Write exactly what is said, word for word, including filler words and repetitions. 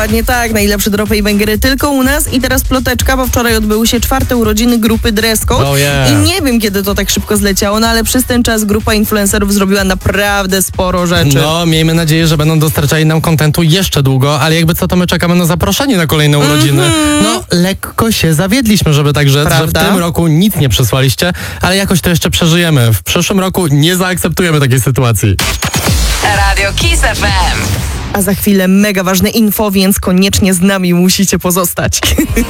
Nie tak, najlepsze dropy i bęgery tylko u nas. I teraz ploteczka, bo wczoraj odbyły się czwarte urodziny grupy Dress Code. Oh yeah. I nie wiem, kiedy to tak szybko zleciało, no ale przez ten czas grupa influencerów zrobiła naprawdę sporo rzeczy. No, miejmy nadzieję, że będą dostarczali nam kontentu jeszcze długo, ale jakby co, to my czekamy na zaproszenie na kolejne urodziny. Mm-hmm. No, lekko się zawiedliśmy, żeby tak rzec, że w tym roku nic nie przysłaliście, ale jakoś to jeszcze przeżyjemy. W przyszłym roku nie zaakceptujemy takiej sytuacji. Radio Kiss F M. A za chwilę mega ważne info, więc koniecznie z nami musicie pozostać.